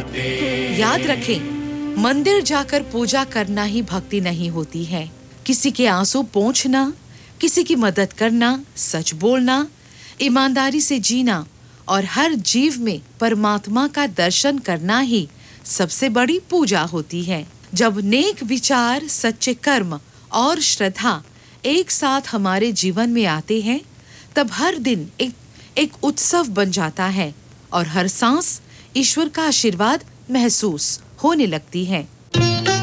याद रखें, मंदिर जाकर पूजा करना ही भक्ति नहीं होती है। किसी के आंसू पोंछना, किसी की मदद करना, सच बोलना, ईमानदारी से जीना और हर जीव में परमात्मा का दर्शन करना ही सबसे बड़ी पूजा होती है। जब नेक विचार, सच्चे कर्म और श्रद्धा एक साथ हमारे जीवन में आते हैं, तब हर दिन एक उत्सव बन जाता है और हर सांस ईश्वर का आशीर्वाद महसूस होने लगती है।